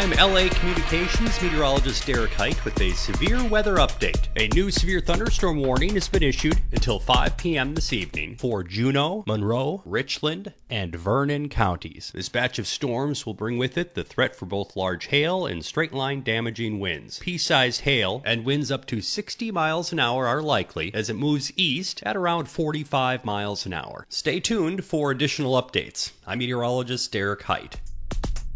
I'm LA Communications meteorologist Derek Height with a severe weather update. A new severe thunderstorm warning has been issued until 5 p.m. this evening for Juneau, Monroe, Richland, and Vernon counties. This batch of storms will bring with it the threat for both large hail and straight-line damaging winds. Pea-sized hail and winds up to 60 miles an hour are likely as it moves east at around 45 miles an hour. Stay tuned for additional updates. I'm meteorologist Derek Height.